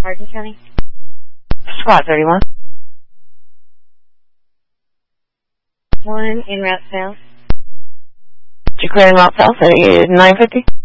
Hardin County? Squad 31. One in Route South. Did you clear in Route South at 950?